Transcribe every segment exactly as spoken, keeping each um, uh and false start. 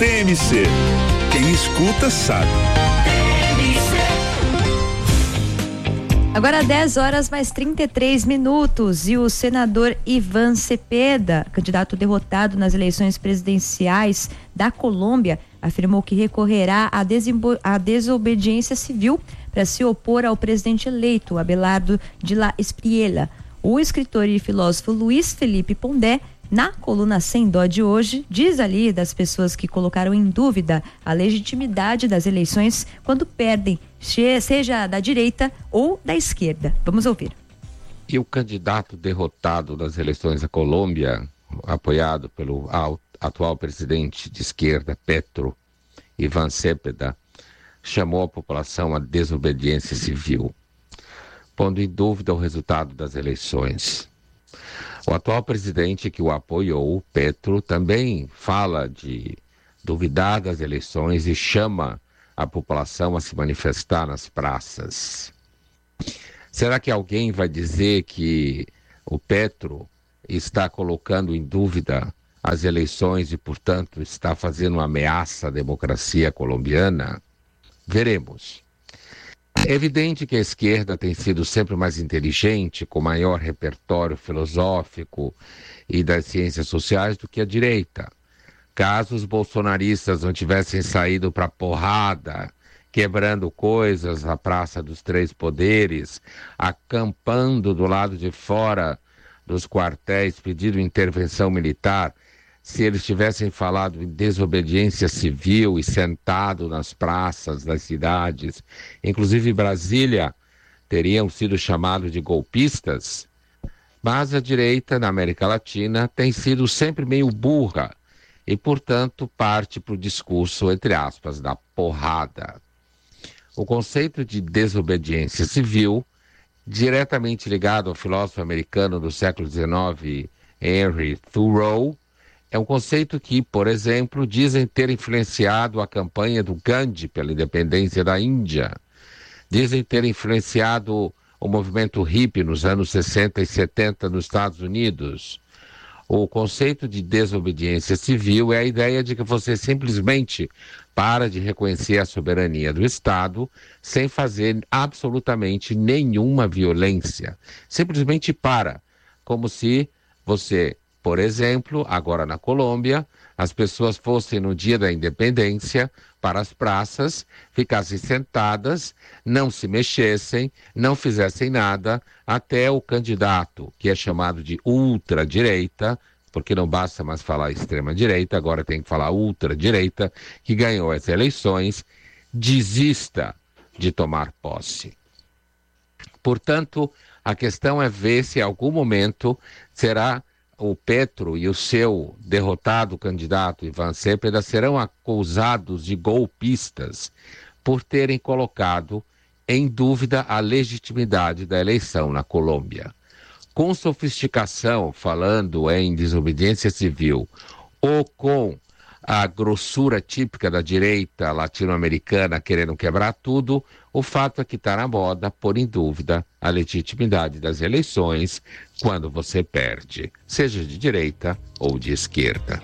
T M C. Quem escuta sabe. Agora dez horas mais trinta e três minutos e o senador Ivan Cepeda, candidato derrotado nas eleições presidenciais da Colômbia, afirmou que recorrerá à, desembo- à desobediência civil para se opor ao presidente eleito, Abelardo de la Espriella. O escritor e filósofo Luiz Felipe Pondé, na coluna Sem Dó de hoje, diz ali das pessoas que colocaram em dúvida a legitimidade das eleições quando perdem, seja da direita ou da esquerda. Vamos ouvir. E o candidato derrotado nas eleições da Colômbia, apoiado pelo atual presidente de esquerda, Petro, Ivan Cepeda, chamou a população à desobediência civil, pondo em dúvida o resultado das eleições. O atual presidente que o apoiou, Petro, também fala de duvidar das eleições e chama a população a se manifestar nas praças. Será que alguém vai dizer que o Petro está colocando em dúvida as eleições e, portanto, está fazendo uma ameaça à democracia colombiana? Veremos. É evidente que a esquerda tem sido sempre mais inteligente, com maior repertório filosófico e das ciências sociais do que a direita. Caso os bolsonaristas não tivessem saído para porrada, quebrando coisas na Praça dos Três Poderes, acampando do lado de fora dos quartéis, pedindo intervenção militar, se eles tivessem falado em desobediência civil e sentado nas praças das cidades, inclusive Brasília, teriam sido chamados de golpistas. Mas a direita na América Latina tem sido sempre meio burra e, portanto, parte para o discurso, entre aspas, da porrada. O conceito de desobediência civil, diretamente ligado ao filósofo americano do século dezenove, Henry Thoreau, é um conceito que, por exemplo, dizem ter influenciado a campanha do Gandhi pela independência da Índia. Dizem ter influenciado o movimento hippie nos anos sessenta e setenta nos Estados Unidos. O conceito de desobediência civil é a ideia de que você simplesmente para de reconhecer a soberania do Estado sem fazer absolutamente nenhuma violência. Simplesmente para, como se você... Por exemplo, agora na Colômbia, as pessoas fossem no dia da independência para as praças, ficassem sentadas, não se mexessem, não fizessem nada, até o candidato, que é chamado de ultradireita, porque não basta mais falar extrema-direita, agora tem que falar ultradireita, que ganhou as eleições, desista de tomar posse. Portanto, a questão é ver se em algum momento será... o Petro e o seu derrotado candidato Ivan Cepeda serão acusados de golpistas por terem colocado em dúvida a legitimidade da eleição na Colômbia. Com sofisticação, falando em desobediência civil, ou com a grossura típica da direita latino-americana querendo quebrar tudo, o fato é que está na moda pôr em dúvida a legitimidade das eleições quando você perde, seja de direita ou de esquerda.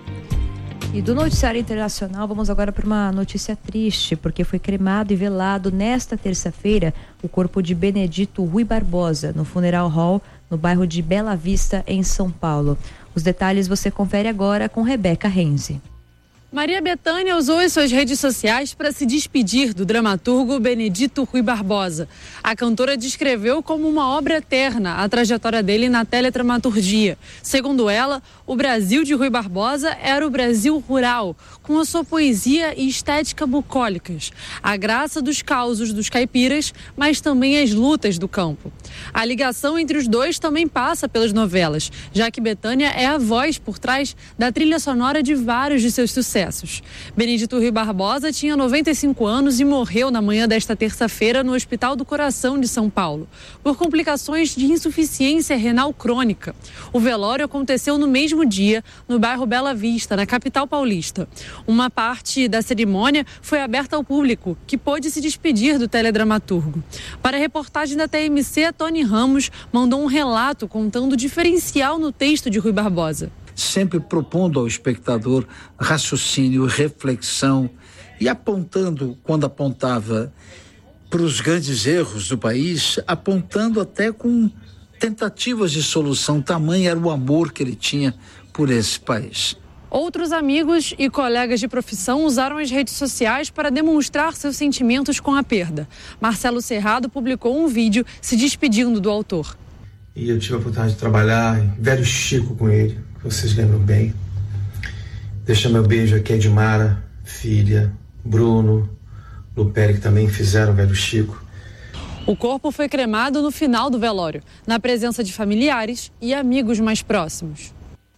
E do noticiário internacional, vamos agora para uma notícia triste, porque foi cremado e velado nesta terça-feira o corpo de Benedito Rui Barbosa, no Funeral Hall, no bairro de Bela Vista, em São Paulo. Os detalhes você confere agora com Rebeca Renzi. Maria Bethânia usou as suas redes sociais para se despedir do dramaturgo Benedito Rui Barbosa. A cantora descreveu como uma obra eterna a trajetória dele na teledramaturgia. Segundo ela, o Brasil de Rui Barbosa era o Brasil rural, com a sua poesia e estética bucólicas, a graça dos causos dos caipiras, mas também as lutas do campo. A ligação entre os dois também passa pelas novelas, já que Bethânia é a voz por trás da trilha sonora de vários de seus sucessos. Benedito Rui Barbosa tinha noventa e cinco anos e morreu na manhã desta terça-feira no Hospital do Coração de São Paulo, por complicações de insuficiência renal crônica. O velório aconteceu no mesmo dia, no bairro Bela Vista, na capital paulista. Uma parte da cerimônia foi aberta ao público, que pôde se despedir do teledramaturgo. Para a reportagem da T M C, Tony Ramos mandou um relato contando o diferencial no texto de Rui Barbosa. sempre propondo ao espectador raciocínio, reflexão e apontando, quando apontava para os grandes erros do país, apontando até com tentativas de solução. Tamanho era o amor que ele tinha por esse país. Outros amigos e colegas de profissão usaram as redes sociais para demonstrar seus sentimentos com a perda. Marcelo Serrado publicou um vídeo se despedindo do autor. E eu tive a oportunidade de trabalhar em Velho Chico com ele, vocês lembram bem. Deixa meu beijo aqui a Edmara, filha, Bruno, Luperi, que também fizeram Velho Chico. O corpo foi cremado no final do velório, na presença de familiares e amigos mais próximos.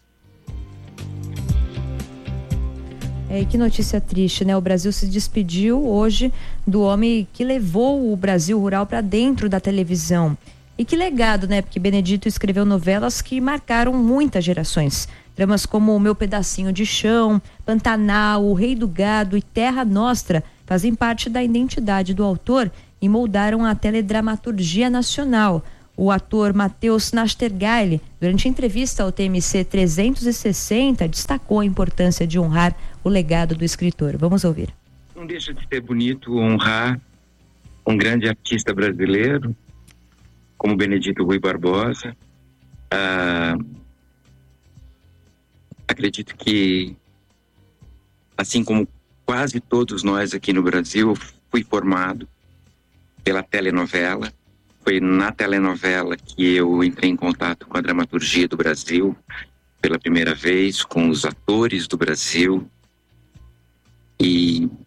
É, que notícia triste, né? O Brasil se despediu hoje do homem que levou o Brasil rural para dentro da televisão. E que legado, né? Porque Benedito escreveu novelas que marcaram muitas gerações. Dramas como O Meu Pedacinho de Chão, Pantanal, O Rei do Gado e Terra Nostra fazem parte da identidade do autor e moldaram a teledramaturgia nacional. O ator Matheus Nastergaile, durante entrevista ao T M C trezentos e sessenta, destacou a importância de honrar o legado do escritor. Vamos ouvir. Não deixa de ser bonito honrar um grande artista brasileiro, como Benedito Rui Barbosa. Ah, acredito que, assim como quase todos nós aqui no Brasil, fui formado pela telenovela. Foi na telenovela que eu entrei em contato com a dramaturgia do Brasil pela primeira vez, com os atores do Brasil. E,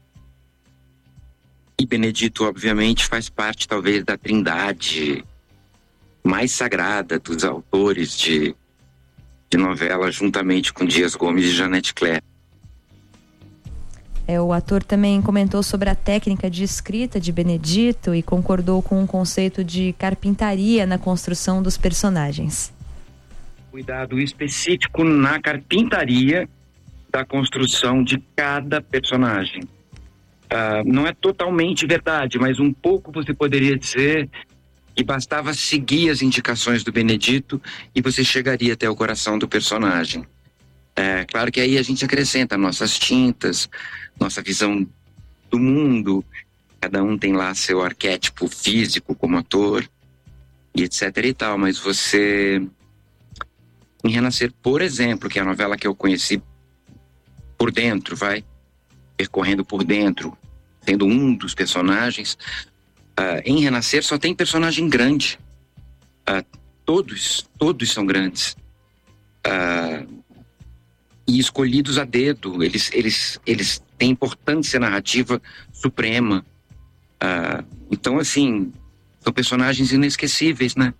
e Benedito, obviamente, faz parte, talvez, da trindade mais sagrada dos autores de, de novela, juntamente com Dias Gomes e Janete Claire. É, o ator também comentou sobre a técnica de escrita de Benedito e concordou com o conceito de carpintaria na construção dos personagens. Cuidado específico na carpintaria da construção de cada personagem. Uh, não é totalmente verdade, mas um pouco você poderia dizer que bastava seguir as indicações do Benedito e você chegaria até o coração do personagem. É claro que aí a gente acrescenta nossas tintas, nossa visão do mundo, cada um tem lá seu arquétipo físico como ator, e etc e tal, mas você, em Renascer, por exemplo, que é a novela que eu conheci por dentro, vai, percorrendo por dentro, sendo um dos personagens, uh, em Renascer só tem personagem grande, uh, todos, todos são grandes, uh, e escolhidos a dedo, eles, eles, eles têm importância narrativa suprema. Uh, então, assim, são personagens inesquecíveis, né?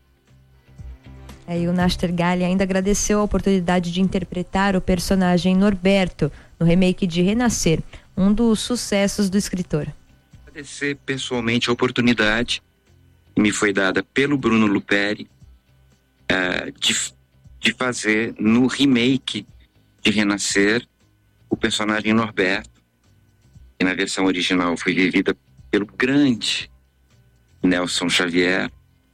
É, e o Nastergaile ainda agradeceu a oportunidade de interpretar o personagem Norberto no remake de Renascer, um dos sucessos do escritor. Agradecer pessoalmente a oportunidade que me foi dada pelo Bruno Luperi uh, de, de fazer no remake de Renascer o personagem Norberto, que na versão original foi vivida pelo grande Nelson Xavier,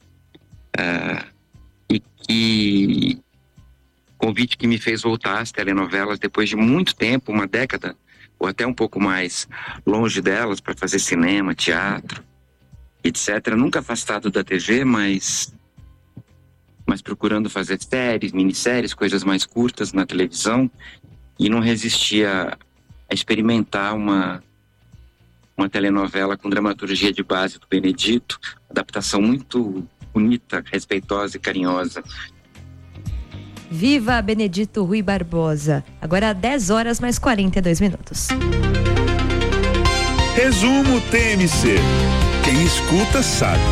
uh, e que convite que me fez voltar às telenovelas depois de muito tempo, uma década ou até um pouco mais longe delas, para fazer cinema, teatro, etcétera. Nunca afastado da T V, mas mas procurando fazer séries, minisséries, coisas mais curtas na televisão, e não resistia a experimentar uma, uma telenovela com dramaturgia de base do Benedito, adaptação muito bonita, respeitosa e carinhosa. Viva Benedito Rui Barbosa. Agora dez horas mais quarenta e dois minutos. Resumo T M C. Quem escuta sabe.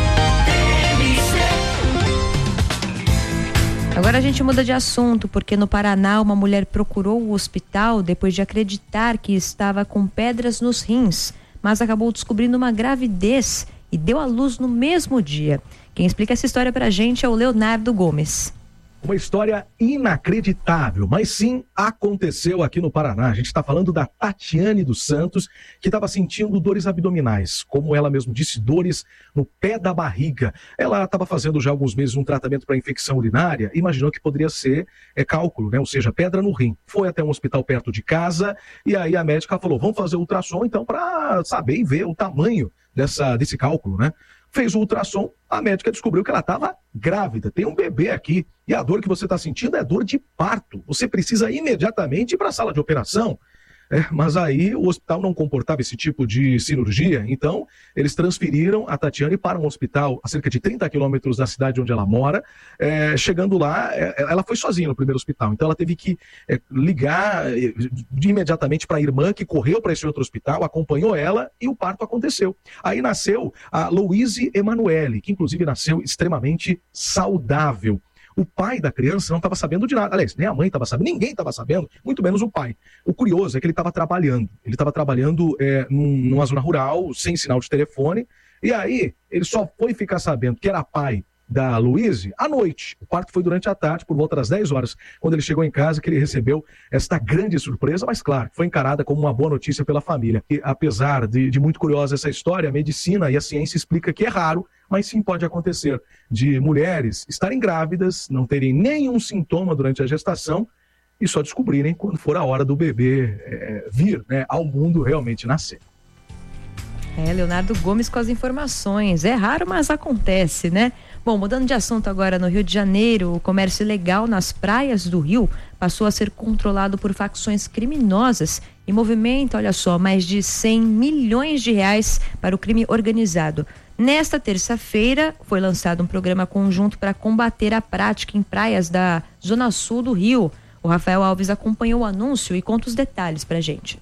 Agora a gente muda de assunto, porque no Paraná uma mulher procurou o hospital depois de acreditar que estava com pedras nos rins, mas acabou descobrindo uma gravidez e deu à luz no mesmo dia. Quem explica essa história pra gente é o Leonardo Gomes. Uma história inacreditável, mas sim aconteceu aqui no Paraná. A gente está falando da Tatiane dos Santos, que estava sentindo dores abdominais, como ela mesmo disse, dores no pé da barriga. Ela estava fazendo já há alguns meses um tratamento para infecção urinária, imaginou que poderia ser é, cálculo, né? Ou seja, pedra no rim. Foi até um hospital perto de casa e aí a médica falou, vamos fazer o ultrassom então para saber e ver o tamanho dessa, desse cálculo, né? Fez o ultrassom, a médica descobriu que ela estava grávida, tem um bebê aqui, e a dor que você está sentindo é dor de parto. Você precisa imediatamente ir para a sala de operação. É, mas aí o hospital não comportava esse tipo de cirurgia, então eles transferiram a Tatiane para um hospital a cerca de trinta quilômetros da cidade onde ela mora. É, chegando lá, é, ela foi sozinha no primeiro hospital, então ela teve que é, ligar é, imediatamente para a irmã, que correu para esse outro hospital, acompanhou ela e o parto aconteceu. Aí nasceu a Louise Emanuele, que inclusive nasceu extremamente saudável. O pai da criança não estava sabendo de nada. Aliás, nem a mãe estava sabendo, ninguém estava sabendo, muito menos o pai. O curioso é que ele estava trabalhando. Ele estava trabalhando é, num, numa zona rural, sem sinal de telefone. E aí, ele só foi ficar sabendo que era pai da Louise à noite. O parto foi durante a tarde, por volta das dez horas, quando ele chegou em casa, que ele recebeu esta grande surpresa, mas claro, foi encarada como uma boa notícia pela família. E apesar de, de muito curiosa essa história, a medicina e a ciência explica que é raro, mas sim pode acontecer de mulheres estarem grávidas, não terem nenhum sintoma durante a gestação e só descobrirem quando for a hora do bebê é, vir, né, ao mundo realmente nascer. É, Leonardo Gomes com as informações. É raro, mas acontece, né? Bom, mudando de assunto agora, no Rio de Janeiro, o comércio ilegal nas praias do Rio passou a ser controlado por facções criminosas e movimenta, olha só, mais de cem milhões de reais para o crime organizado. Nesta terça-feira, foi lançado um programa conjunto para combater a prática em praias da Zona Sul do Rio. O Rafael Alves acompanhou o anúncio e conta os detalhes para a gente.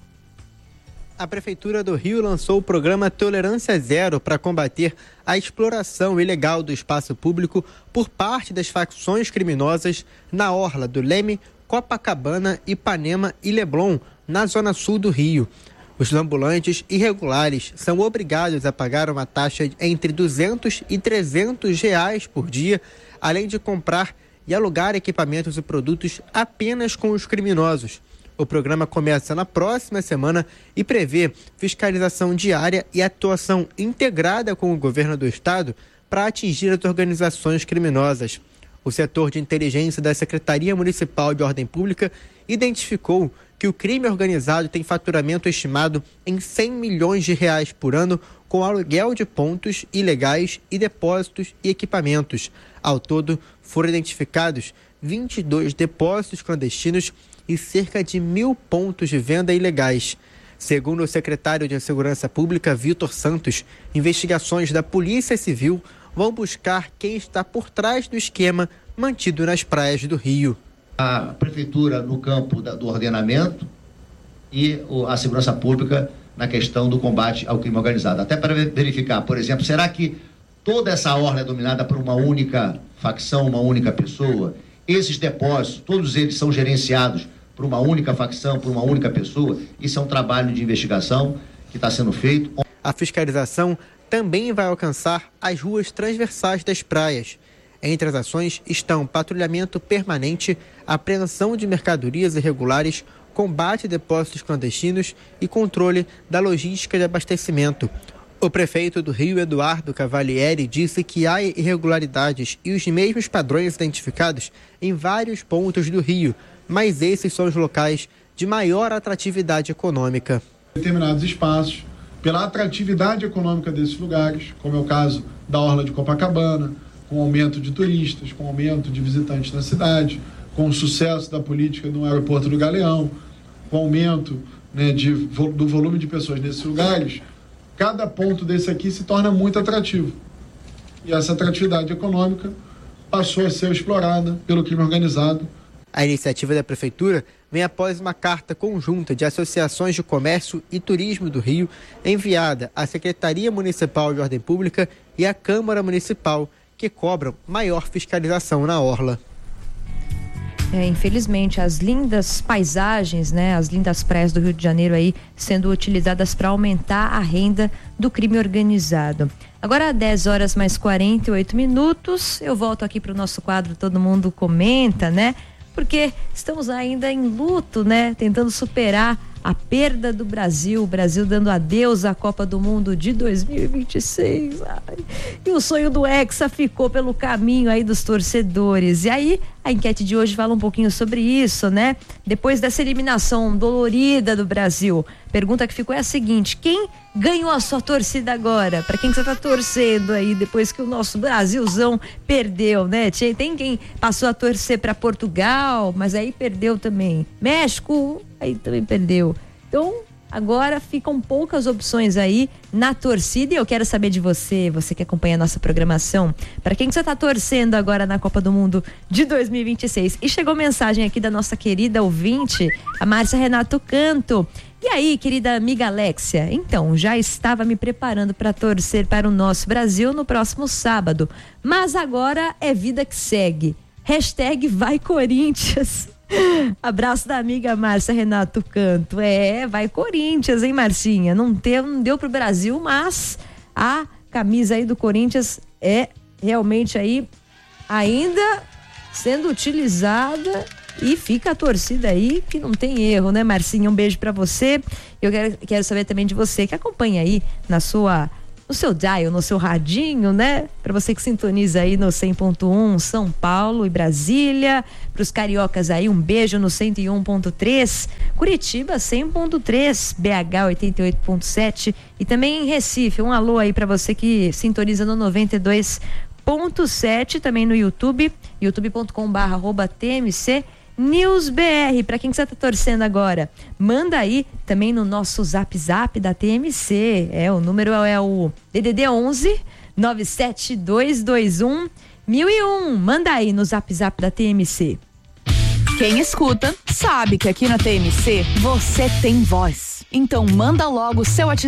A Prefeitura do Rio lançou o programa Tolerância Zero para combater a exploração ilegal do espaço público por parte das facções criminosas na orla do Leme, Copacabana, Ipanema e Leblon, na Zona Sul do Rio. Os ambulantes irregulares são obrigados a pagar uma taxa entre duzentos e trezentos reais por dia, além de comprar e alugar equipamentos e produtos apenas com os criminosos. O programa começa na próxima semana e prevê fiscalização diária e atuação integrada com o governo do estado para atingir as organizações criminosas. O setor de inteligência da Secretaria Municipal de Ordem Pública identificou que o crime organizado tem faturamento estimado em cem milhões de reais por ano, com aluguel de pontos ilegais e depósitos e equipamentos. Ao todo, foram identificados vinte e dois depósitos clandestinos e cerca de mil pontos de venda ilegais. Segundo o secretário de Segurança Pública, Vitor Santos, investigações da Polícia Civil vão buscar quem está por trás do esquema mantido nas praias do Rio. A Prefeitura no campo da, do ordenamento e o, a Segurança Pública na questão do combate ao crime organizado. Até para verificar, por exemplo, será que toda essa orla é dominada por uma única facção, uma única pessoa? Esses depósitos, todos eles são gerenciados por uma única facção, por uma única pessoa? Isso é um trabalho de investigação que está sendo feito. A fiscalização também vai alcançar as ruas transversais das praias. Entre as ações estão patrulhamento permanente, apreensão de mercadorias irregulares, combate a depósitos clandestinos e controle da logística de abastecimento. O prefeito do Rio, Eduardo Cavalieri, disse que há irregularidades e os mesmos padrões identificados em vários pontos do Rio, mas esses são os locais de maior atratividade econômica. Determinados espaços, pela atratividade econômica desses lugares, como é o caso da orla de Copacabana, com aumento de turistas, com aumento de visitantes na cidade, com o sucesso da política no aeroporto do Galeão, com aumento, né, de, do volume de pessoas nesses lugares, cada ponto desse aqui se torna muito atrativo. E essa atratividade econômica passou a ser explorada pelo crime organizado. A iniciativa da Prefeitura vem após uma carta conjunta de associações de comércio e turismo do Rio, enviada à Secretaria Municipal de Ordem Pública e à Câmara Municipal, que cobram maior fiscalização na orla. É, infelizmente, as lindas paisagens, né, as lindas praias do Rio de Janeiro aí sendo utilizadas para aumentar a renda do crime organizado. Agora, dez horas mais quarenta e oito minutos, eu volto aqui para o nosso quadro Todo Mundo Comenta, né? Porque estamos ainda em luto, né? Tentando superar a perda do Brasil, o Brasil dando adeus à Copa do Mundo de dois mil e vinte e seis. Ai. E o sonho do Hexa ficou pelo caminho aí dos torcedores. E aí, a enquete de hoje fala um pouquinho sobre isso, né? Depois dessa eliminação dolorida do Brasil, pergunta que ficou é a seguinte: quem ganhou a sua torcida agora? Para quem que você tá torcendo aí depois que o nosso Brasilzão perdeu, né? Tem quem passou a torcer para Portugal, mas aí perdeu também. México, aí também perdeu. Então, agora ficam poucas opções aí na torcida e eu quero saber de você, você que acompanha a nossa programação, para quem que você tá torcendo agora na Copa do Mundo de dois mil e vinte e seis? E chegou mensagem aqui da nossa querida ouvinte, a Márcia Renato Canto. E aí, querida amiga Alexia, então, já estava me preparando para torcer para o nosso Brasil no próximo sábado, mas agora é vida que segue. Hashtag vai Corinthians. Abraço da amiga Márcia Renato Canto. É, vai Corinthians, hein, Marcinha? Não deu, não deu pro Brasil, mas a camisa aí do Corinthians é realmente aí ainda sendo utilizada e fica a torcida aí que não tem erro, né, Marcinha? Um beijo pra você. Eu quero, quero saber também de você que acompanha aí na sua, no seu dial, no seu radinho, né? Pra você que sintoniza aí no cem ponto um São Paulo e Brasília. Pros cariocas aí, um beijo no cento e um ponto três, Curitiba cem ponto três, B H oitenta e oito ponto sete e também em Recife. Um alô aí pra você que sintoniza no noventa e dois ponto sete, também no YouTube, youtube ponto com barra arroba T M C News B R. Para quem que você tá torcendo agora, manda aí também no nosso Zap Zap da T M C. É, o número é o D D D onze nove sete dois dois um mil e um. Manda aí no Zap Zap da T M C. Quem escuta sabe que aqui na T M C você tem voz. Então manda logo o seu WhatsApp